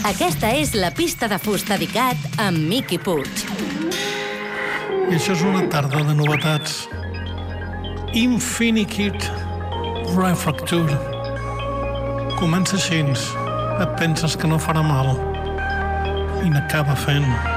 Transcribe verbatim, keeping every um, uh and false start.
Aquesta és la pista de fusta d'Icat amb Miqui Puig. I això és una tarda de novetats. Infinikit Refracture. Comença així, et penses que no farà mal i n'acaba fent.